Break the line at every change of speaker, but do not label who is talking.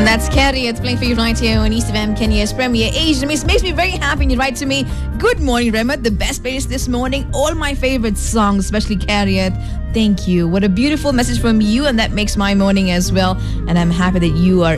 And that's Carrie. It's playing for you right here on East FM, Kenya's Premier Asian. It makes me very happy when you write to me. Good morning, Remit. The best playlist this morning. All my favorite songs, especially Carrie. Thank you. What a beautiful message from you, and that makes my morning as well. And I'm happy that you are